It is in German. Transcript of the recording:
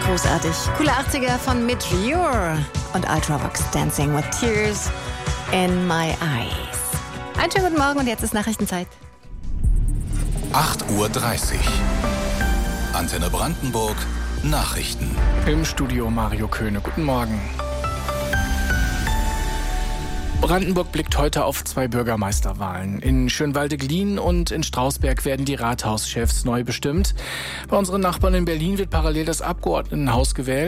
Großartig. Coole 80er von Meteor und Ultravox Dancing with Tears in My Eyes. Einen schönen guten Morgen und jetzt ist Nachrichtenzeit. 8:30 Uhr. Antenne Brandenburg. Nachrichten. Im Studio Mario Köhne. Guten Morgen. Brandenburg blickt heute auf 2 Bürgermeisterwahlen. In Schönwalde-Glien und in Strausberg werden die Rathauschefs neu bestimmt. Bei unseren Nachbarn in Berlin wird parallel das Abgeordnetenhaus gewählt.